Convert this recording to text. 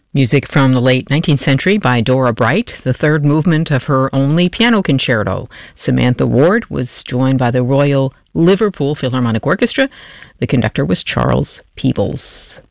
Music from the late 19th century by Dora Bright, the third movement of her only piano concerto. Samantha Ward was joined by the Royal Liverpool Philharmonic Orchestra. The conductor was Charles Peebles.